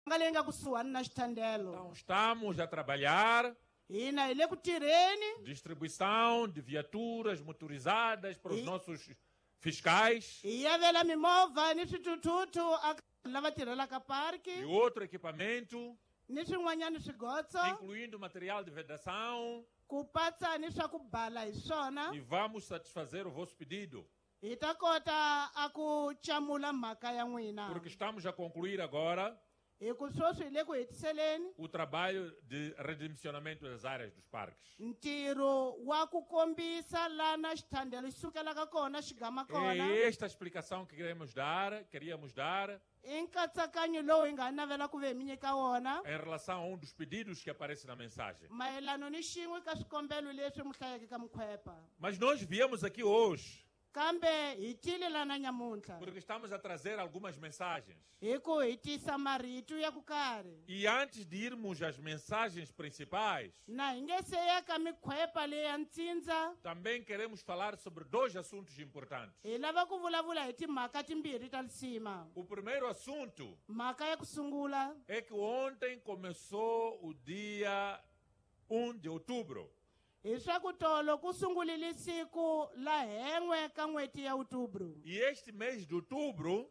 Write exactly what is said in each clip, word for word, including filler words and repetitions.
Então estamos a trabalhar distribuição de viaturas motorizadas para os nossos fiscais e outro equipamento, incluindo material de vedação, e vamos satisfazer o vosso pedido. Porque estamos a concluir agora o trabalho de redimensionamento das áreas dos parques. É esta explicação que queremos dar, queríamos dar em relação a um dos pedidos que aparece na mensagem. Mas nós viemos aqui hoje porque estamos a trazer algumas mensagens. E antes de irmos às mensagens principais, também queremos falar sobre dois assuntos importantes. O primeiro assunto é que ontem começou o dia um de outubro. E este mês de outubro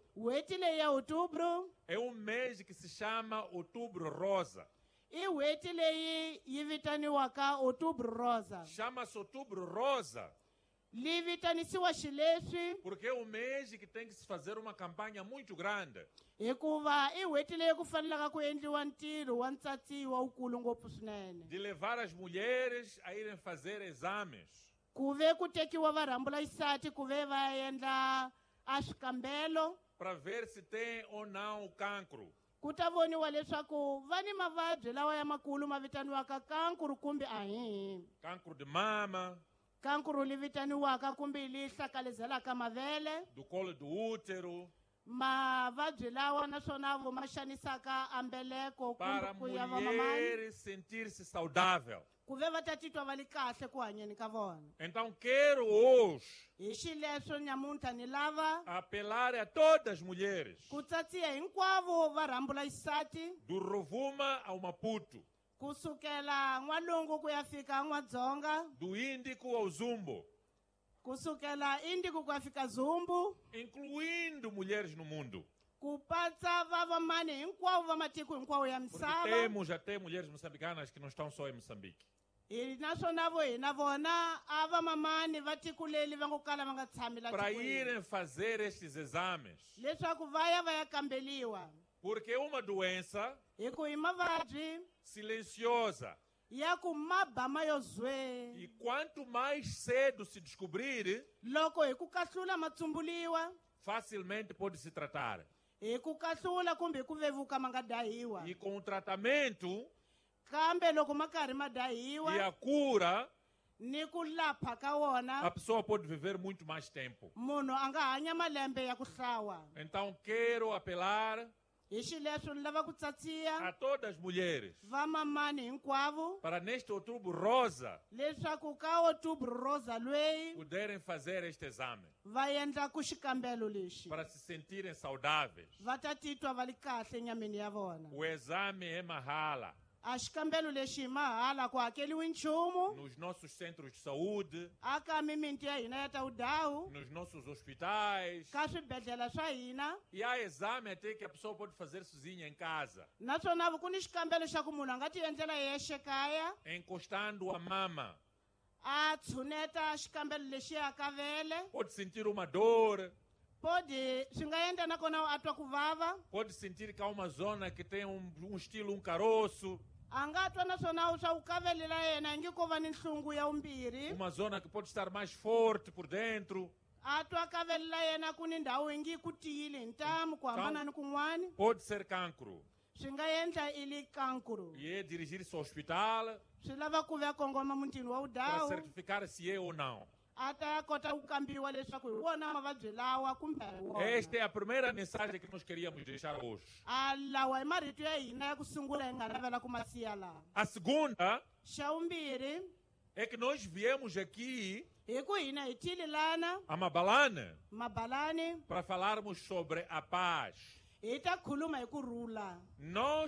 é um mês que se chama Outubro Rosa. Chama-se Outubro Rosa porque é um mês que tem que se fazer uma campanha muito grande de levar as mulheres a irem fazer exames para ver se tem ou não o cancro. Cancro de mama, cancro livitaniwaka kumbe lihlakalizela ka mavele, do colo do útero, mavabyi lawa naswona vo maxanisaka ambeleko para a mulher sentir-se saudável. Kuve va ta titwa va li kahle ku hanyeni ka vona. Então quero hoje hi xileswo nyamuntlha ni lava apelar a todas as mulheres ku tsatsiya hinkwavo va rhambula xisati do Rovuma ao Maputo, kusukela n'walungu ku ya fika n'wadzonga, do Índico ao Zumbo, kusukela Índico ku ya fika Zumbu, incluindo mulheres no mundo. ku patsa vavamani hinkwavo va matiko hinkwawo ya misava. Porque temos até mulheres moçambicanas que não estão só em Moçambique. E naswona vo hina vona a vamamani va tiko leli va ngo kala va nga tshami la para irem fazer estes exames, leswaku va ya va ya kambeliwa. Porque é uma doença hi ku hi mavabyi silenciosa. ya ku mabama yo zwe. E quanto mais cedo se descobrir, loko hi ku kahlula matsumbuliwa, facilmente pode se tratar. hi ku kahlula kumbe hi ku vevuka ma nga dahiwa. E com o tratamento kambe loko ma karhi ma dahiwa e a cura, ni ku lapha ka wona, a pessoa pode viver muito mais tempo. munhu a nga hanya malembe ya ku hlawa. Então quero apelar hi xileswo ni lava ku tsatsiya a todas as mulheres vamamani hinkwavo para neste outubro rosa leswaku ka outubro rosa lweyi puderem fazer este exame, va endla ku xikambelo lexi para se sentirem saudáveis. va ta titwa va li kahle enyameni ya vona. O exame é mahala a xikambelo lexi hi mahala ku hakeliwi nchumu nos nossos centros de saúde, aka mimiti ya hina ya ta udawu, nos nossos hospitais. ka swibedhlele swa hina, E há exame até que a pessoa pode fazer sozinha em casa, naswona ku ni xikambelo xa ku munhu a nga ti endlela yexe kaya encostando a mama. a tshuneta xikambelo lexiya ka vele. Pode sentir uma dor, Pode swi nga endla nakona a twa ku vava, pode sentir que há uma zona que tem um, um estilo, um caroço, a nga twa naswona swa ku kavele la yena hi nge ko va ni nhlungu ya vumbirhi, uma zona que pode estar mais forte por dentro, a twa kavele la yena ku ni ndhawu hi nge ku tiyile hi ntamu ku hambana ni kun'wani. pode ser cancro. Swi nga endla i li kankuru. E é dirigir-se ao hospital Swi lava ku ve a kongoma mutini wa para udawu certificar se é ou não. a ta kota ku kambiwa leswaku hi wona mavabyi lawa kumbe hi wona. Esta é a primeira mensagem que nós queríamos deixar hoje. a lawa hi marito ya hina ya ku sungula hi nga navela ku ma siya laha. A segunda Xa vumbirhi é que nós viemos aqui hi ku hina hi tile lana a Mabalane Mabalani para falarmos sobre a paz. hi ta khuluma hi kurhula. Nós